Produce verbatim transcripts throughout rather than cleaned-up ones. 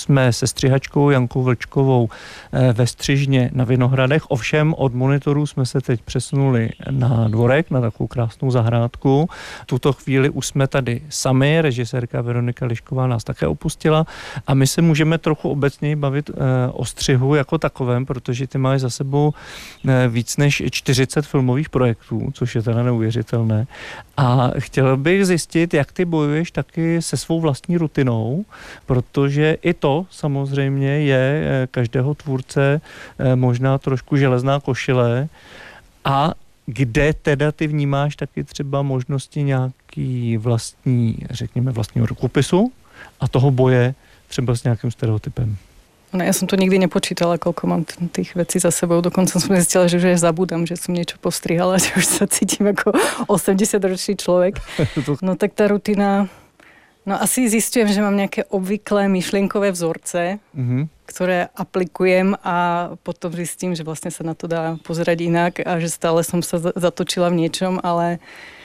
jsme se střihačkou Jankou Vlčkovou ve střižně na Vinohradech, ovšem od monitorů jsme se teď přesunuli na dvorek, na takovou krásnou zahrádku. V tuto chvíli už jsme tady sami, režisérka Veronika Lišková nás také opustila a my se můžeme trochu obecněji bavit o střihu jako takovém, protože ty máš za sebou víc než čtyřicet filmových projektů, což je teda neuvěřitelné. A chtěl bych zjistit, jak ty bojuješ taky se svou vlastní rutinou, protože i to samozřejmě je každého tvůrce možná trošku železná košile. A kde teda ty vnímáš taky třeba možnosti nějaký vlastní, řekněme vlastního rukopisu a toho boje třeba s nějakým stereotypem? No, ja som to nikdy nepočítala, koľko mám t- tých vecí za sebou. Dokonca som zistila, že už aj zabúdam, že som niečo postrihala, že už sa cítim ako osemdesiatročný človek. No tak tá rutina... No asi zistujem, že mám nejaké obvyklé myšlienkové vzorce, mm-hmm. ktoré aplikujem a potom zistím, že vlastne sa na to dá pozerať inak a že stále som sa zatočila v niečom, ale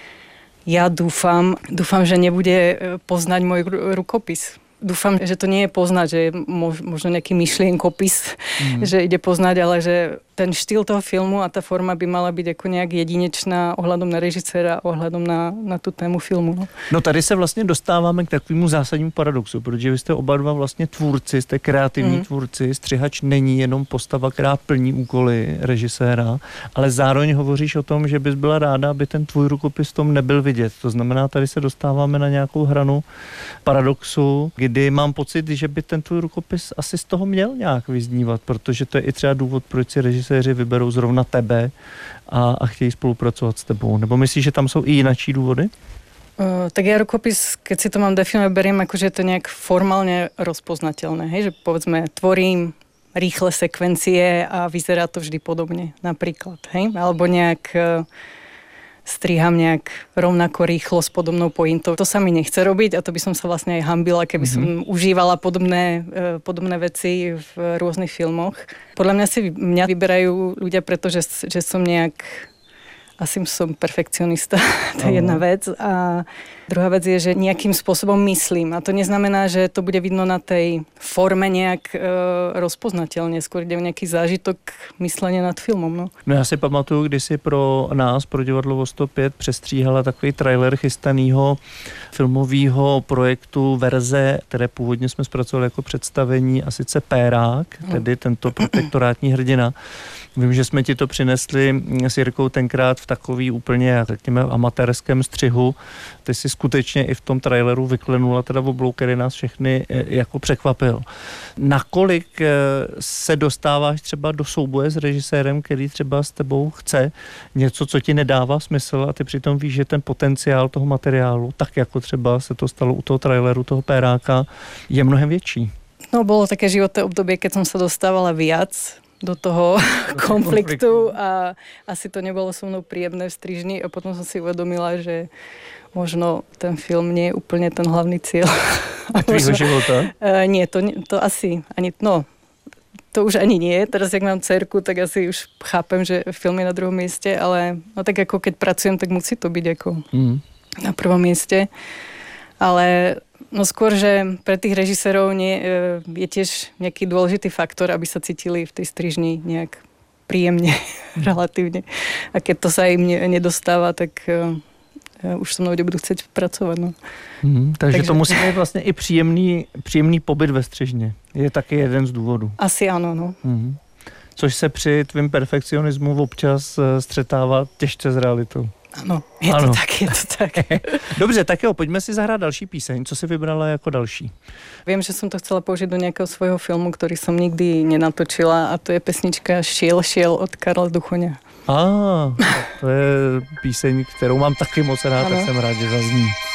ja dúfam, dúfam, že nebude poznať môj rukopis. Dúfam, že to nie je poznať, že je možno nejaký myšlienkopis, mm. že ide poznať, ale že ten štýl toho filmu a tá forma by mala byť ako nejak jedinečná ohľadom na režiséra, ohľadom na, na tú tému filmu. No. no tady se vlastně dostáváme k takovému zásadnímu paradoxu, protože vy jste oba dva vlastně tvůrci, jste kreativní mm. tvůrci, střihač není jenom postava, která plní úkoly režiséra, ale zároveň hovoříš o tom, že bys byla ráda, aby ten tvůj rukopis tom nebyl vidět. To znamená, tady se dostáváme na nějakou hranu paradoxu, kdy mám pocit, že by ten tvůj rukopis asi z toho měl nějak vyznívat, protože to je i třeba důvod, proč si režiséři vyberou zrovna tebe a, a chtějí spolupracovat s tebou. Nebo myslíš, že tam jsou i jinačí důvody? Uh, tak ja rukopis, keď si to mám definovať, beriem ako, že je to nejak formálne rozpoznateľné. Hej? Že povedzme, tvorím rýchle sekvencie a vyzerá to vždy podobne, napríklad. Hej? Alebo nejak... Uh, striham nejak rovnako rýchlo s podobnou pointou. To sa mi nechce robiť a to by som sa vlastne aj hanbila, keby mm-hmm. som užívala podobné, podobné veci v rôznych filmoch. Podľa mňa si mňa vyberajú ľudia, pretože že som nejak... Asi som perfekcionista, to je jedna vec. A druhá vec je, že nejakým spôsobom myslím. A to neznamená, že to bude vidno na tej forme nejak e, rozpoznateľne. Skôr ide o nejaký zážitok myslenia nad filmom. No. no já si pamatuju, když si pro nás, pro divadlo Vo sto pět přestříhala takový trailer chystanýho filmového projektu verze, které původně jsme zpracovali jako představení, a sice Pérák, tedy tento protektorátní hrdina. Vím, že jsme ti to přinesli s Jirkou tenkrát v takový úplně, řekněme, amatérském střihu. Ty si skutečně i v tom traileru vyklenula teda oblouk, který nás všechny jako překvapil. Nakolik se dostáváš třeba do souboje s režisérem, který třeba s tebou chce něco, co ti nedává smysl a ty přitom víš, že ten potenciál toho materiálu, tak jako třeba se to stalo u toho traileru, toho Péráka, je mnohem větší? No, bolo také životné obdobie, keď som sa dostávala viac do toho konfliktu a asi to nebolo so mnou príjemné v strižni a potom som si uvedomila, že možno ten film nie je úplne ten hlavný cieľ. A tvýho života? Uh, nie, to, to asi ani, no, to už ani nie. Teraz, jak mám dcerku, tak asi už chápem, že film je na druhom mieste, ale no tak ako keď pracujem, tak musí to byť ako mm. na prvom mieste. Ale no skôr, že pre tých režisérov nie, je tiež nejaký dôležitý faktor, aby sa cítili v tej strižni nejak príjemne, relatívne. A keď to sa im nedostáva, tak uh, už so mnou nebudú chcieť pracovať. No. Mm, takže, takže to musí být vlastně i příjemný, příjemný pobyt ve střižně. Je taky jeden z důvodů. Asi ano, no. Mm. Což se při tvým perfekcionismu občas střetává těžce s realitou. Ano, je ano. to tak, je to tak. Dobře, tak jo, pojďme si zahrát další píseň. Co si vybrala jako další? Viem, že som to chcela použiť do nejakého svojho filmu, ktorý som nikdy nenatočila, a to je pesnička Šiel, šiel od Karla Duchoňa. A, to je píseň, kterou mám taky moc rád, ano. Tak jsem rád, že zazní.